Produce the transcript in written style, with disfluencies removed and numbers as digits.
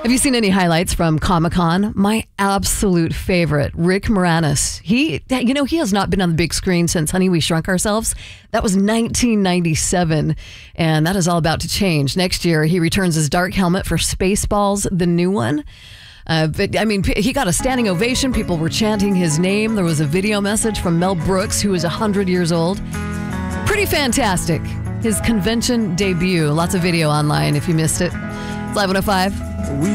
Have you seen any highlights from Comic-Con? My absolute favorite, Rick Moranis. He has not been on the big screen since Honey, We Shrunk Ourselves. That was 1997, and that is all about to change. Next year, he returns as Dark Helmet for Spaceballs, the new one. He got a standing ovation. People were chanting his name. There was a video message from Mel Brooks, who is 100 years old. Pretty fantastic. His convention debut. Lots of video online if you missed it. It's Live 105.